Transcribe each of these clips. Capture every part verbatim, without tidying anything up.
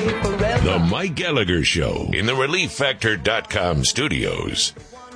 forever. The Mike Gallagher Show in the Relief Factor dot com studios.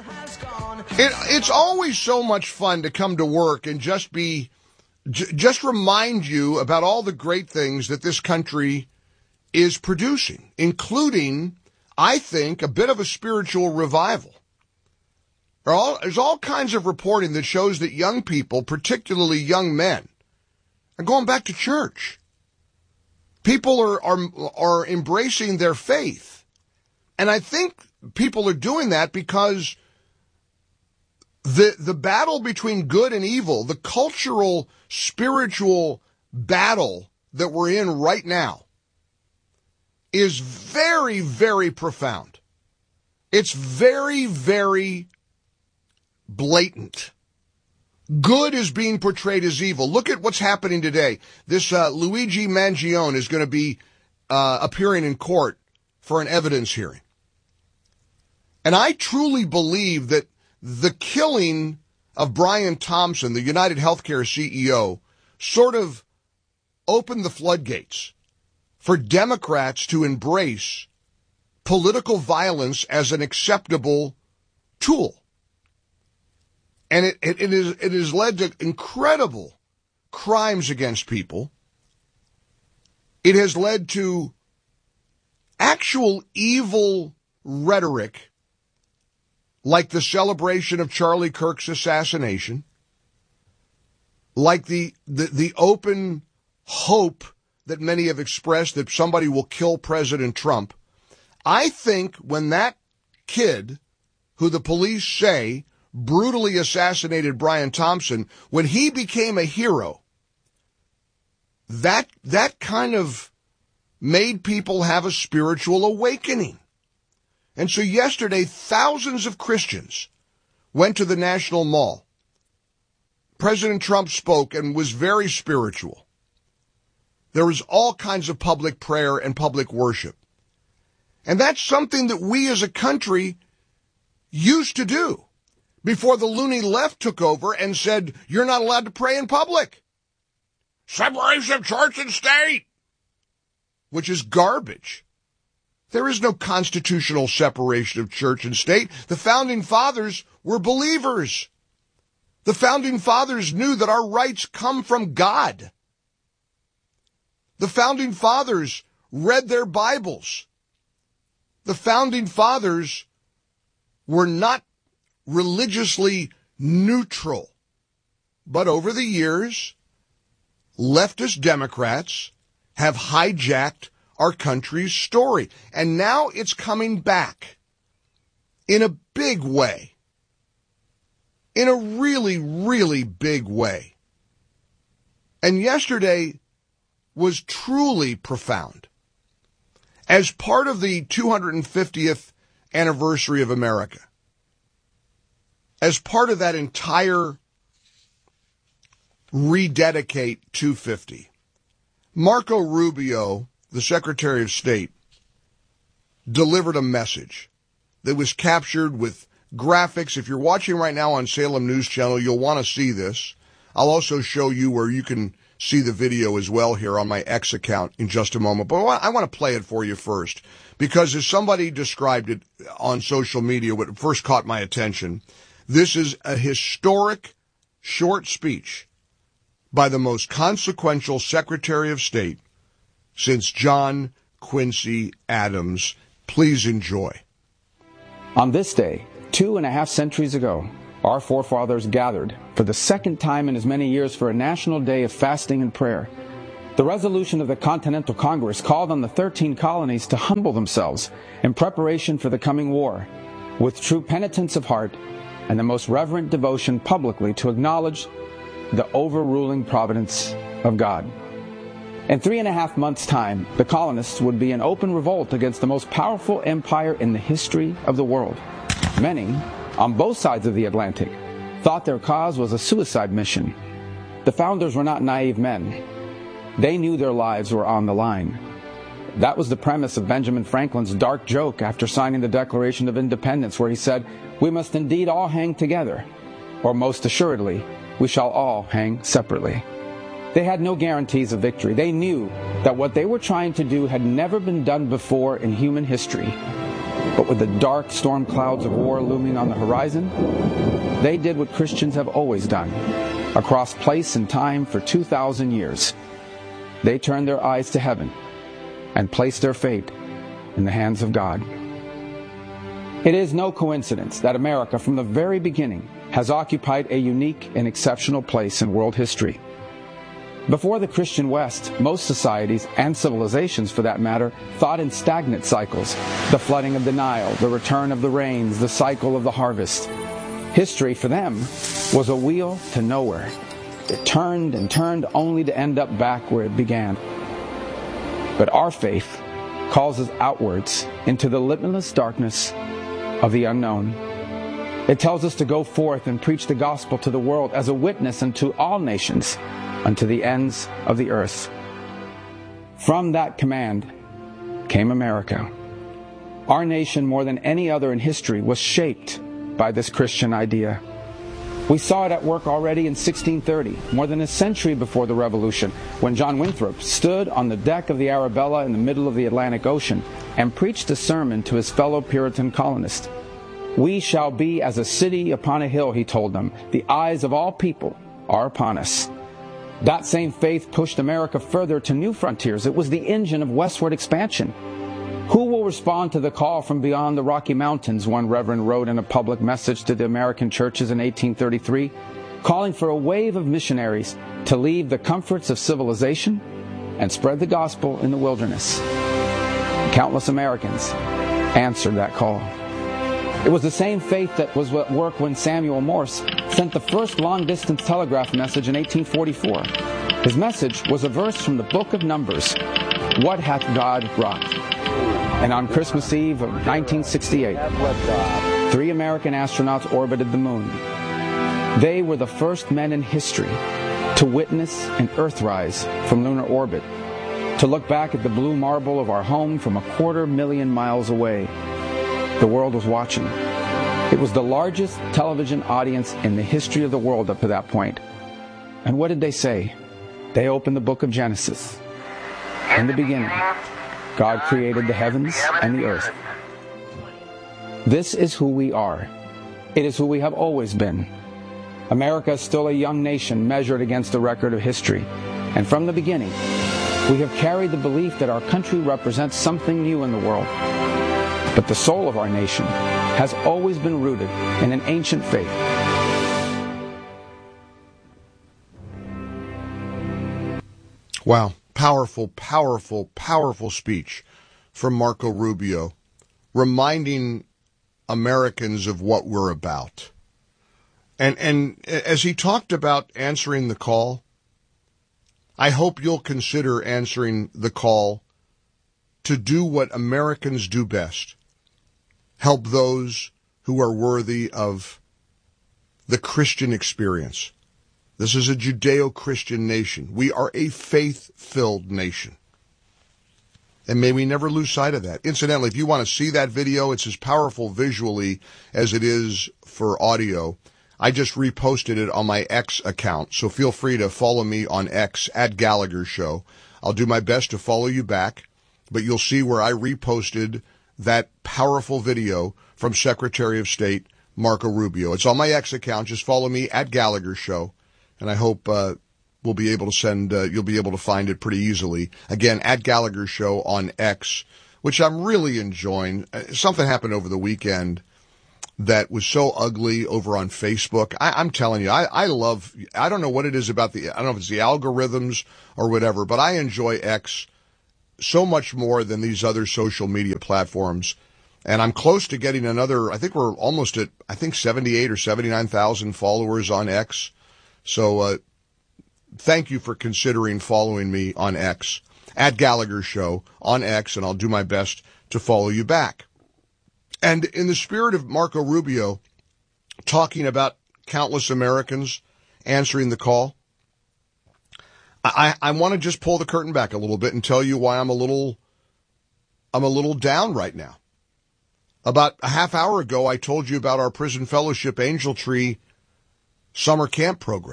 It, it's always so much fun to come to work and just be, j- just remind you about all the great things that this country is producing, including, I think, a bit of a spiritual revival. There are all, there's all kinds of reporting that shows that young people, particularly young men, are going back to church. People are, are, are embracing their faith. And I think people are doing that because the, the battle between good and evil, the cultural, spiritual battle that we're in right now is very, very profound. It's very, very blatant. Good is being portrayed as evil. Look at what's happening today. This uh, Luigi Mangione is going to be uh, appearing in court for an evidence hearing. And I truly believe that the killing of Brian Thompson, the United Healthcare C E O, sort of opened the floodgates for Democrats to embrace political violence as an acceptable tool. And it, it, it, is, it has led to incredible crimes against people. It has led to actual evil rhetoric, like the celebration of Charlie Kirk's assassination, like the, the, the open hope that many have expressed that somebody will kill President Trump. I think when that kid, who the police say brutally assassinated Brian Thompson, when he became a hero, that that kind of made people have a spiritual awakening. And so yesterday, thousands of Christians went to the National Mall. President Trump spoke and was very spiritual. There was all kinds of public prayer and public worship. And that's something that we as a country used to do before the loony left took over and said, you're not allowed to pray in public. Separation of church and state, which is garbage. There is no constitutional separation of church and state. The Founding Fathers were believers. The Founding Fathers knew that our rights come from God. The Founding Fathers read their Bibles. The Founding Fathers were not religiously neutral. But over the years, leftist Democrats have hijacked our country's story. And now it's coming back in a big way. In a really, really big way. And yesterday was truly profound. As part of the two hundred fiftieth anniversary of America, as part of that entire rededicate two fifty, Marco Rubio, the Secretary of State, delivered a message that was captured with graphics. If you're watching right now on Salem News Channel, you'll want to see this. I'll also show you where you can see the video as well here on my X account in just a moment. But I want to play it for you first, because as somebody described it on social media, what first caught my attention, this is a historic short speech by the most consequential Secretary of State since John Quincy Adams. Please enjoy. On this day, two and a half centuries ago, our forefathers gathered for the second time in as many years for a national day of fasting and prayer. The resolution of the Continental Congress called on the thirteen colonies to humble themselves in preparation for the coming war, with true penitence of heart and the most reverent devotion publicly to acknowledge the overruling providence of God. In three and a half months' time, the colonists would be in open revolt against the most powerful empire in the history of the world. Many, on both sides of the Atlantic, thought their cause was a suicide mission. The founders were not naive men. They knew their lives were on the line. That was the premise of Benjamin Franklin's dark joke after signing the Declaration of Independence, where he said, "We must indeed all hang together, or most assuredly, we shall all hang separately." They had no guarantees of victory. They knew that what they were trying to do had never been done before in human history. But with the dark storm clouds of war looming on the horizon, they did what Christians have always done, across place and time for two thousand years. They turned their eyes to heaven and placed their fate in the hands of God. It is no coincidence that America, from the very beginning, has occupied a unique and exceptional place in world history. Before the Christian West, most societies, and civilizations for that matter, thought in stagnant cycles. The flooding of the Nile, the return of the rains, the cycle of the harvest. History, for them, was a wheel to nowhere. It turned and turned only to end up back where it began. But our faith calls us outwards into the limitless darkness of the unknown. It tells us to go forth and preach the gospel to the world as a witness unto all nations, unto the ends of the earth. From that command came America. Our nation, more than any other in history, was shaped by this Christian idea. We saw it at work already in sixteen thirty, more than a century before the Revolution, when John Winthrop stood on the deck of the Arabella in the middle of the Atlantic Ocean and preached a sermon to his fellow Puritan colonists. We shall be as a city upon a hill, he told them. The eyes of all people are upon us. That same faith pushed America further to new frontiers. It was the engine of westward expansion. Who will respond to the call from beyond the Rocky Mountains, one reverend wrote in a public message to the American churches in eighteen thirty-three, calling for a wave of missionaries to leave the comforts of civilization and spread the gospel in the wilderness. Countless Americans answered that call. It was the same faith that was at work when Samuel Morse sent the first long-distance telegraph message in eighteen forty-four. His message was a verse from the book of Numbers, "What hath God wrought?" And on Christmas Eve of nineteen sixty-eight, three American astronauts orbited the moon. They were the first men in history to witness an Earthrise from lunar orbit, to look back at the blue marble of our home from a quarter million miles away. The world was watching. It was the largest television audience in the history of the world up to that point. And what did they say? They opened the book of Genesis. In the beginning, God created the heavens and the earth. This is who we are. It is who we have always been. America is still a young nation measured against the record of history. And from the beginning, we have carried the belief that our country represents something new in the world. But the soul of our nation has always been rooted in an ancient faith. Wow. Powerful, powerful, powerful speech from Marco Rubio, reminding Americans of what we're about. And, and as he talked about answering the call, I hope you'll consider answering the call to do what Americans do best. Help those who are worthy of the Christian experience. This is a Judeo-Christian nation. We are a faith-filled nation. And may we never lose sight of that. Incidentally, if you want to see that video, it's as powerful visually as it is for audio. I just reposted it on my X account, so feel free to follow me on X at Gallagher Show. I'll do my best to follow you back, but you'll see where I reposted that powerful video from Secretary of State Marco Rubio. It's on my X account. Just follow me at Gallagher Show, and I hope uh, we'll be able to send. Uh, you'll be able to find it pretty easily. Again, at Gallagher Show on X, which I'm really enjoying. Something happened over the weekend that was so ugly over on Facebook. I, I'm telling you, I, I love. I don't know what it is about the. I don't know if it's the algorithms or whatever, but I enjoy X so much more than these other social media platforms. And I'm close to getting another, I think we're almost at, I think seventy-eight or seventy-nine thousand followers on X. So, uh, thank you for considering following me on X, at Gallagher Show on X, and I'll do my best to follow you back. And in the spirit of Marco Rubio talking about countless Americans answering the call, I, I want to just pull the curtain back a little bit and tell you why I'm a little, I'm a little down right now. About a half hour ago, I told you about our Prison Fellowship Angel Tree summer camp program.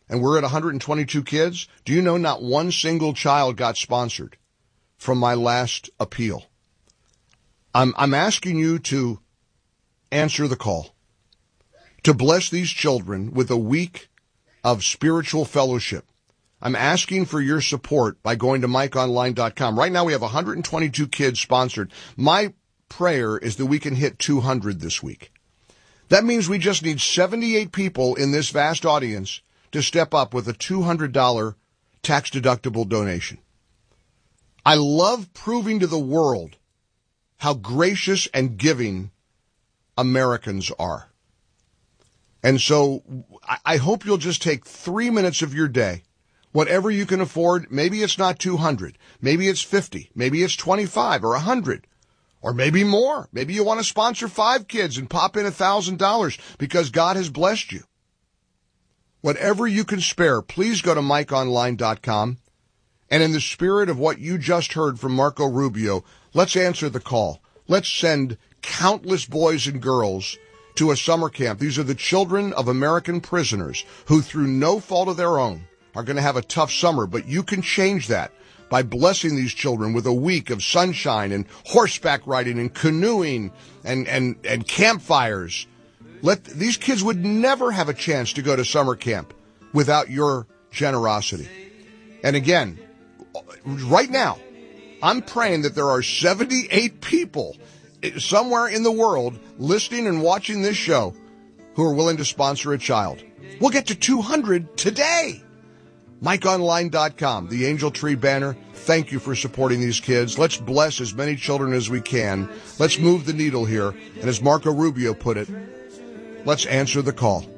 and we're at one hundred twenty-two kids, do you know not one single child got sponsored from my last appeal? I'm, I'm asking you to answer the call, to bless these children with a week of spiritual fellowship. I'm asking for your support by going to mike online dot com. Right now we have one hundred twenty-two kids sponsored. My prayer is that we can hit two hundred this week. That means we just need seventy-eight people in this vast audience to step up with a two hundred dollars tax-deductible donation. I love proving to the world how gracious and giving Americans are. And so I hope you'll just take three minutes of your day, whatever you can afford. Maybe it's not two hundred, maybe it's fifty, maybe it's twenty-five or one hundred, or maybe more. Maybe you want to sponsor five kids and pop in one thousand dollars because God has blessed you. Whatever you can spare, please go to mike online dot com. And in the spirit of what you just heard from Marco Rubio, let's answer the call. Let's send countless boys and girls to a summer camp. These are the children of American prisoners who, through no fault of their own, are going to have a tough summer. But you can change that by blessing these children with a week of sunshine and horseback riding and canoeing and, and, and campfires. Let these kids would never have a chance to go to summer camp without your generosity. And again, right now, I'm praying that there are seventy-eight people somewhere in the world listening and watching this show who are willing to sponsor a child. We'll get to two hundred today. mike online dot com, the Angel Tree banner. Thank you for supporting these kids. Let's bless as many children as we can. Let's move the needle here. And as Marco Rubio put it, let's answer the call.